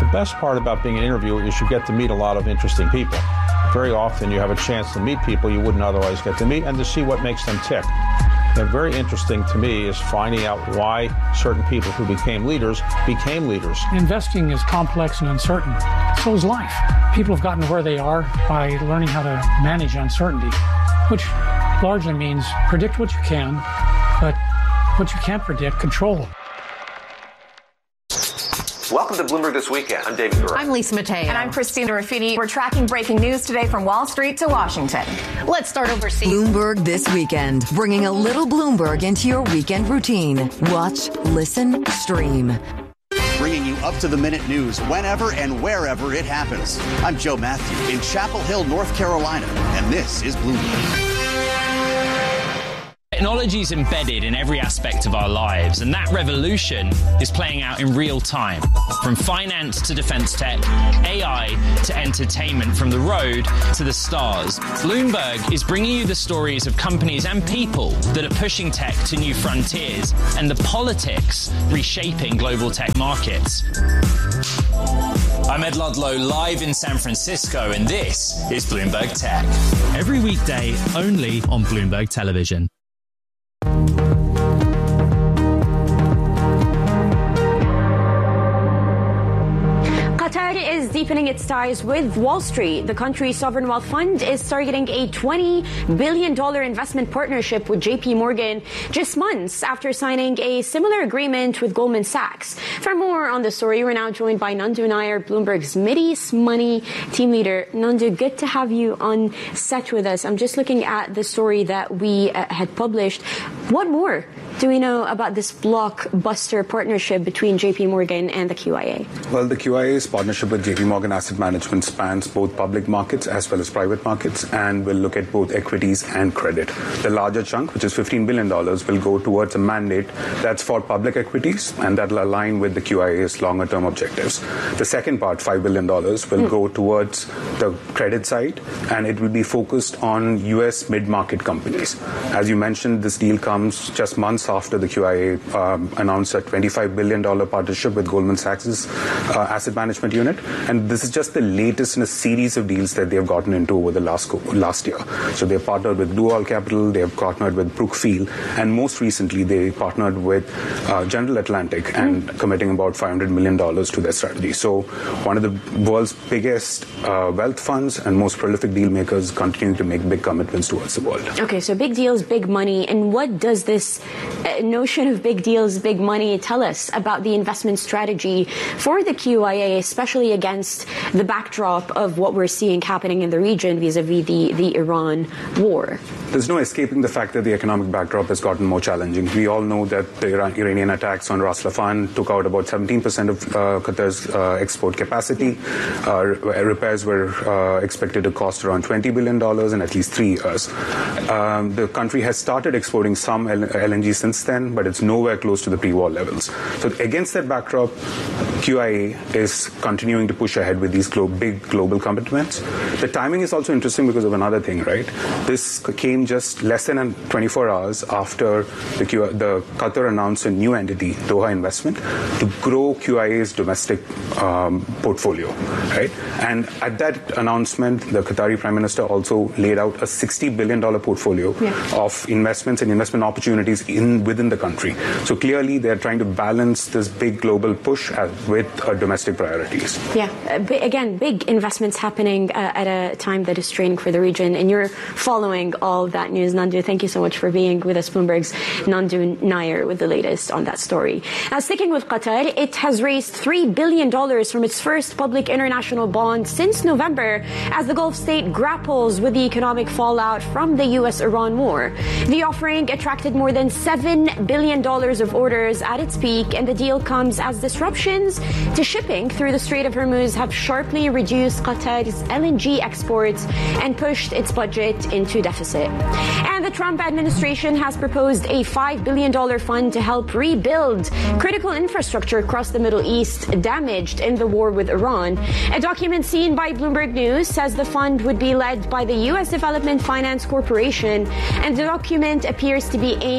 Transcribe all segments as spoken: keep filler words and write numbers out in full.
best part about being an interviewer is you get to meet a lot of interesting people. Very often you have a chance to meet people you wouldn't otherwise get to meet and to see what makes them tick. And very interesting to me is finding out why certain people who became leaders became leaders. Investing is complex and uncertain. So is life. People have gotten where they are by learning how to manage uncertainty, which largely means predict what you can, but what you can't predict, control. Welcome to Bloomberg This Weekend. I'm David Gura. I'm Lisa Mateo. And I'm Christina Ruffini. We're tracking breaking news today from Wall Street to Washington. Let's start overseas. Bloomberg This Weekend, bringing a little Bloomberg into your weekend routine. Watch, listen, stream. Bringing you up-to-the-minute news whenever and wherever it happens. I'm Joe Matthew in Chapel Hill, North Carolina, and this is Bloomberg. Technology is embedded in every aspect of our lives, and that revolution is playing out in real time. From finance to defense tech, A I to entertainment, from the road to the stars. Bloomberg is bringing you the stories of companies and people that are pushing tech to new frontiers and the politics reshaping global tech markets. I'm Ed Ludlow, live in San Francisco, and this is Bloomberg Tech. Every weekday, only on Bloomberg Television. Qatar is deepening its ties with Wall Street. The country's sovereign wealth fund is targeting a twenty billion dollars investment partnership with J P Morgan just months after signing a similar agreement with Goldman Sachs. For more on the story, we're now joined by Nandu Nair, Bloomberg's Mideast Money team leader. Nandu, good to have you on set with us. I'm just looking at the story that we uh, had published. What more do we know about this blockbuster partnership between J P Morgan and the Q I A? Well, the Q I A's partnership with J P Morgan Asset Management spans both public markets as well as private markets and will look at both equities and credit. The larger chunk, which is fifteen billion dollars, will go towards a mandate that's for public equities and that will align with the Q I A's longer-term objectives. The second part, five billion dollars, will mm. go towards the credit side, and it will be focused on U S mid-market companies. As you mentioned, this deal comes just months after the Q I A um, announced a twenty-five billion dollars partnership with Goldman Sachs' uh, asset management unit. And this is just the latest in a series of deals that they've gotten into over the last last year. So they've partnered with Blue Owl Capital, they've partnered with Brookfield, and most recently they partnered with uh, General Atlantic and mm. committing about five hundred million dollars to their strategy. So one of the world's biggest uh, wealth funds and most prolific deal makers continuing to make big commitments towards the world. Okay, so big deals, big money. And what does this uh, notion of big deals, big money tell us about the investment strategy for the Q I A, especially against the backdrop of what we're seeing happening in the region vis-a-vis the, the Iran war? There's no escaping the fact that the economic backdrop has gotten more challenging. We all know that the Iran- Iranian attacks on Ras Laffan took out about seventeen percent of uh, Qatar's uh, export capacity. Uh, repairs were uh, expected to cost around twenty billion dollars in at least three years. Um, the country has started exporting some L N G since then, but it's nowhere close to the pre-war levels. So against that backdrop, Q I A is continuing to push ahead with these glo- big global commitments. The timing is also interesting because of another thing, right? This came just less than twenty-four hours after the, Q- the Qatar announced a new entity, Doha Investment, to grow Q I A's domestic um, portfolio, right? And at that announcement, the Qatari Prime Minister also laid out a sixty billion dollars portfolio yeah. of investments and investment opportunities in within the country. So clearly, they're trying to balance this big global push with uh, domestic priorities. Yeah, uh, b- again, big investments happening uh, at a time that is straining for the region, and you're following all that news. Nandu, thank you so much for being with us. Bloomberg's Nandu Nair with the latest on that story. Now, sticking with Qatar, it has raised three billion dollars from its first public international bond since November as the Gulf state grapples with the economic fallout from the U S Iran war. The offering attracted more than seven billion dollars of orders at its peak, and the deal comes as disruptions to shipping through the Strait of Hormuz have sharply reduced Qatar's L N G exports and pushed its budget into deficit. And the Trump administration has proposed a five billion dollars fund to help rebuild critical infrastructure across the Middle East damaged in the war with Iran. A document seen by Bloomberg News says the fund would be led by the U S Development Finance Corporation, and the document appears to be aimed at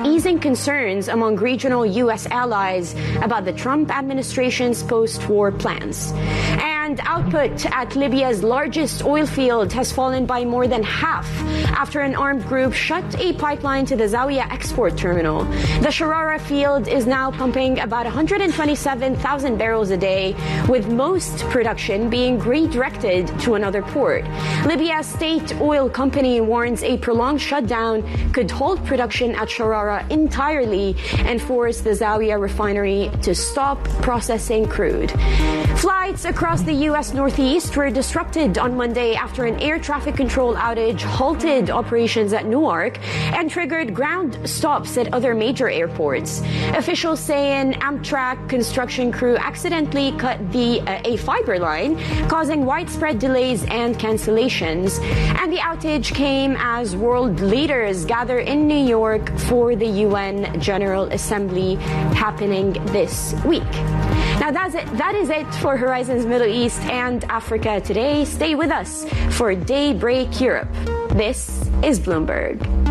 easing concerns among regional U S allies about the Trump administration's post-war plans. And output at Libya's largest oil field has fallen by more than half after an armed group shut a pipeline to the Zawiya export terminal. The Sharara field is now pumping about one hundred twenty-seven thousand barrels a day, with most production being redirected to another port. Libya's state oil company warns a prolonged shutdown could halt production at Sharara entirely and force the Zawiya refinery to stop processing crude. Flights across the U S Northeast were disrupted on Monday after an air traffic control outage halted operations at Newark and triggered ground stops at other major airports. Officials say an Amtrak construction crew accidentally cut the uh, a fiber line, causing widespread delays and cancellations. And the outage came as world leaders gather in New York for the U N General Assembly happening this week. Now that's it. That is it for Horizons Middle East and Africa today. Stay with us for Daybreak Europe. This is Bloomberg.